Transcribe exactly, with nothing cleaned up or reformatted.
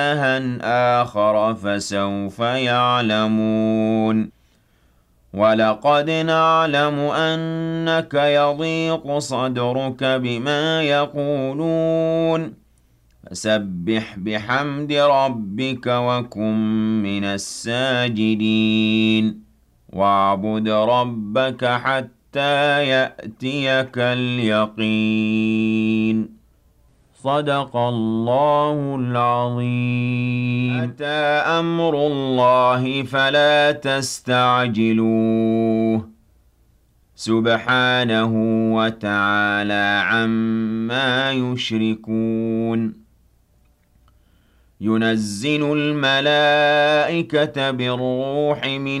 إلها آخر فسوف يعلمون ولقد نعلم أنك يضيق صدرك بما يقولون فسبح بحمد ربك وكن من الساجدين واعبد ربك حتى يأتيك اليقين صدق الله العظيم. أتى أمر الله فلا تستعجلوه سبحانه وتعالى عما يشركون ينزل الملائكة بالروح من